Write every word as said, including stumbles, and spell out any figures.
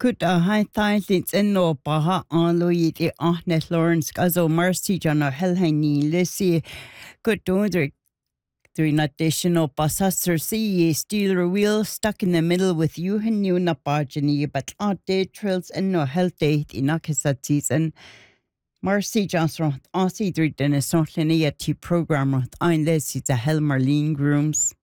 Could a haithai lits in no baha an Louis the Ahnet Lawrence as o mercy John or Helhaini Lissy could do During additional Basasser sea stealer wheel stuck in the middle with you and you na bargeny, but odd day trails and no health date in Akisat season. Marcy Johnson, Aussie three Dennis Linia T program with ein this is a Helmer lean grooms.